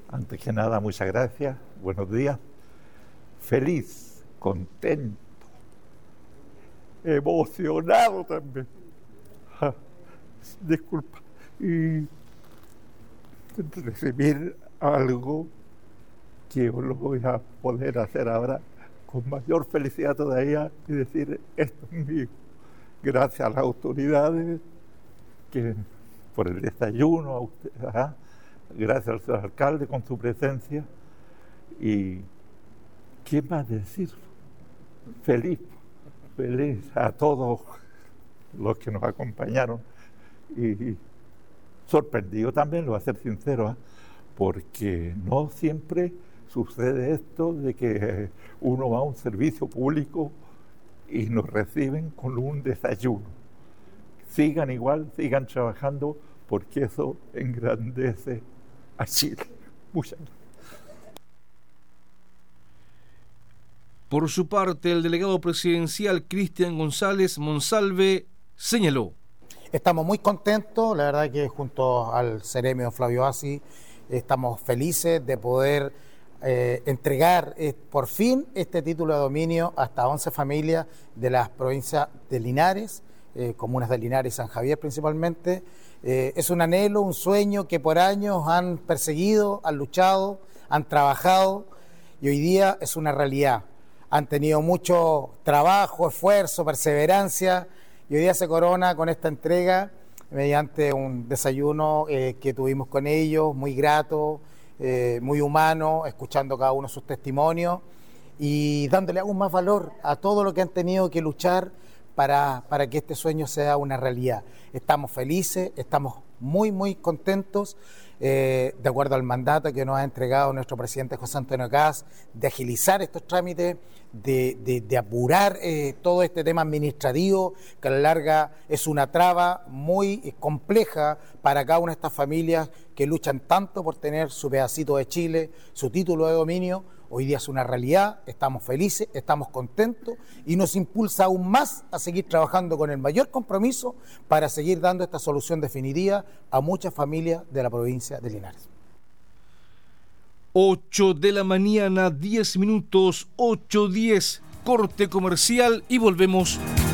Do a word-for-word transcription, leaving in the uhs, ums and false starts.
Antes que nada, muchas gracias, buenos días. Feliz, contento, emocionado también. Ja, disculpa. Y recibir algo que lo voy a poder hacer ahora con mayor felicidad todavía y decir, esto es mío. Gracias a las autoridades que, por el desayuno, a usted, ajá, gracias al señor alcalde con su presencia. Y ¿qué más decir? Feliz, feliz a todos los que nos acompañaron y sorprendido también, lo voy a ser sincero, ¿eh? Porque no siempre sucede esto de que uno va a un servicio público y nos reciben con un desayuno. Sigan igual, sigan trabajando, porque eso engrandece a Chile. Muchas gracias. Por su parte, el delegado presidencial Cristian González Monsalve señaló: estamos muy contentos, la verdad que junto al Seremio Flavio Bassi estamos felices de poder eh, entregar eh, por fin este título de dominio hasta once familias de las provincias de Linares, eh, comunas de Linares y San Javier principalmente. Eh, es un anhelo, un sueño que por años han perseguido, han luchado, han trabajado y hoy día es una realidad. Han tenido mucho trabajo, esfuerzo, perseverancia y hoy día se corona con esta entrega mediante un desayuno eh, que tuvimos con ellos, muy grato, eh, muy humano, escuchando cada uno sus testimonios y dándole aún más valor a todo lo que han tenido que luchar para, para que este sueño sea una realidad. Estamos felices, estamos muy, muy contentos, eh, de acuerdo al mandato que nos ha entregado nuestro presidente José Antonio Kast, de agilizar estos trámites, de, de, de apurar eh, todo este tema administrativo, que a la larga es una traba muy eh, compleja para cada una de estas familias que luchan tanto por tener su pedacito de Chile, su título de dominio. Hoy día es una realidad, estamos felices, estamos contentos y nos impulsa aún más a seguir trabajando con el mayor compromiso para seguir dando esta solución definitiva a muchas familias de la provincia de Linares. ocho de la mañana, diez minutos, ocho diez, corte comercial y volvemos.